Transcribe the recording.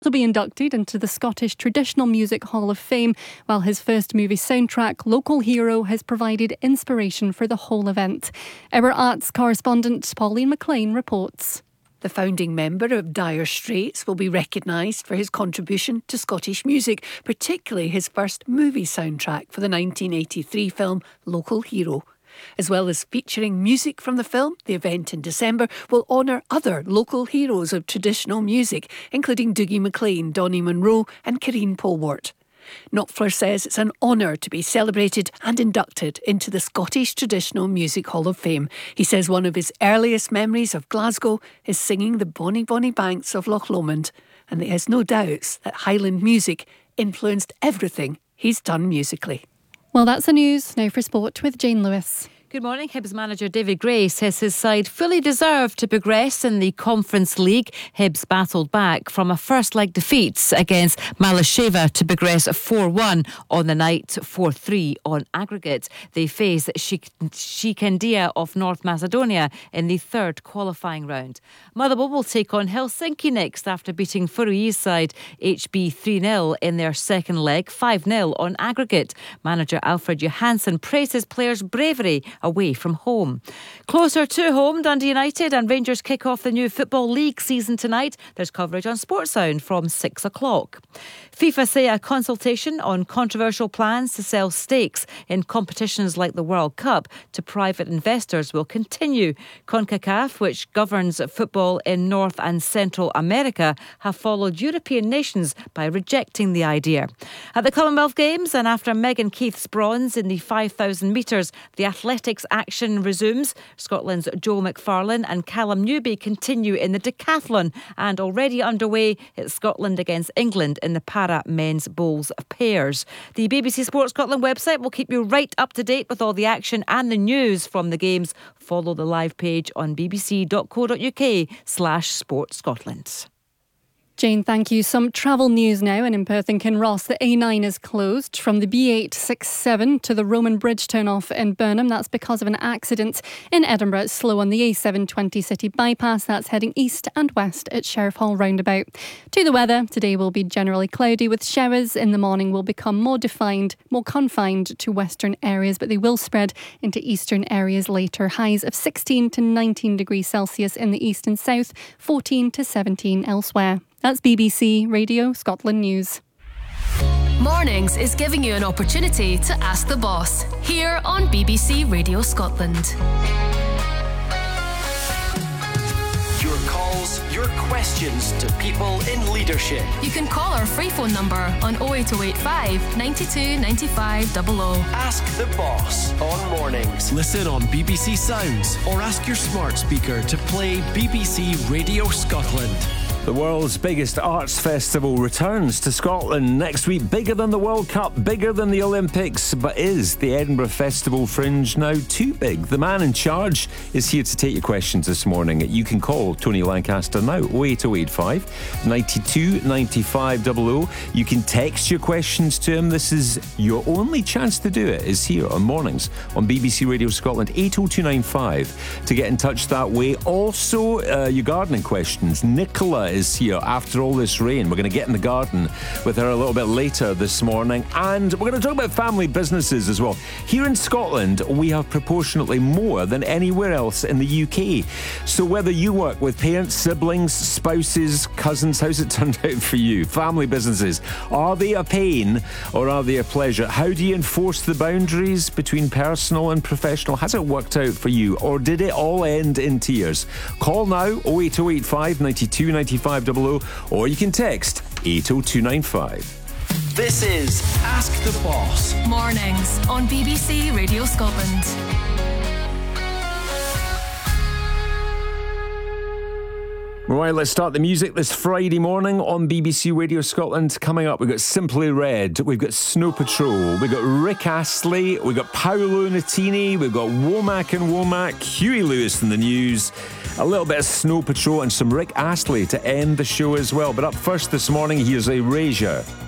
To be inducted into the Scottish Traditional Music Hall of Fame, while his first movie soundtrack, Local Hero, has provided inspiration for the whole event. Our arts correspondent Pauline McLean reports. The founding member of Dire Straits will be recognised for his contribution to Scottish music, particularly his first movie soundtrack for the 1983 film Local Hero. As well as featuring music from the film, the event in December will honour other local heroes of traditional music, including Dougie MacLean, Donnie Monroe and Karine Polwart. Knopfler says it's an honour to be celebrated and inducted into the Scottish Traditional Music Hall of Fame. He says one of his earliest memories of Glasgow is singing the Bonnie Bonnie Banks of Loch Lomond, and he has no doubts that Highland music influenced everything he's done musically. Well, that's the news. Now for sport with Jane Lewis. Good morning. Hibs manager David Gray says his side fully deserved to progress in the Conference League. Hibs battled back from a first leg defeat against Malasheva to progress 4-1 on the night, 4-3 on aggregate. They face Shikandia of North Macedonia in the third qualifying round. Motherwell will take on Helsinki next after beating Furui's side HB 3-0 in their second leg, 5-0 on aggregate. Manager Alfred Johansson praised his players' bravery away from home. Closer to home, Dundee United and Rangers kick off the new Football League season tonight. There's coverage on Sportsound from 6 o'clock. FIFA say a consultation on controversial plans to sell stakes in competitions like the World Cup to private investors will continue. CONCACAF, which governs football in North and Central America, have followed European nations by rejecting the idea. At the Commonwealth Games, and after Megan Keith's bronze in the 5,000 metres, the athletics action resumes. Scotland's Joe McFarlane and Callum Newby continue in the decathlon, and already underway it's Scotland against England in the para men's bowls pairs. The BBC Sports Scotland website will keep you right up to date with all the action and the news from the games. Follow the live page on bbc.co.uk/sportscotland. Jane, thank you. Some travel news now, and in Perth and Kinross, the A9 is closed from the B867 to the Roman Bridge turn-off in Burnham. That's because of an accident. In Edinburgh, it's slow on the A720 City bypass. That's heading east and west at Sheriff Hall roundabout. To the weather, today will be generally cloudy with showers. In the morning will become more confined to western areas, but they will spread into eastern areas later. Highs of 16 to 19 degrees Celsius in the east and south, 14 to 17 elsewhere. That's BBC Radio Scotland News. Mornings is giving you an opportunity to ask the boss here on BBC Radio Scotland. Your calls, your questions to people in leadership. You can call our free phone number on 08085 92 95 00. Ask the boss on mornings. Listen on BBC Sounds or ask your smart speaker to play BBC Radio Scotland. The world's biggest arts festival returns to Scotland next week. Bigger than the World Cup, bigger than the Olympics. But is the Edinburgh Festival Fringe now too big? The man in charge is here to take your questions this morning. You can call Tony Lancaster now, 08085 92 95 00. You can text your questions to him. This is your only chance to do it, is here on mornings on BBC Radio Scotland, 80295 to get in touch that way. Also, your gardening questions. Nicola is here after all this rain. We're going to get in the garden with her a little bit later this morning, and we're going to talk about family businesses as well. Here in Scotland, we have proportionately more than anywhere else in the UK. So whether you work with parents, siblings, spouses, cousins, how's it turned out for you? Family businesses, are they a pain or are they a pleasure? How do you enforce the boundaries between personal and professional? Has it worked out for you, or did it all end in tears? Call now, 08085 92 95 00, or you can text 80295. This is Ask the Boss. Mornings on BBC Radio Scotland. Right, let's start the music this Friday morning on BBC Radio Scotland. Coming up, we've got Simply Red, we've got Snow Patrol, we've got Rick Astley, we've got Paolo Nutini, we've got Womack and Womack, Huey Lewis in the news, a little bit of Snow Patrol and some Rick Astley to end the show as well. But up first this morning, here's Erasure.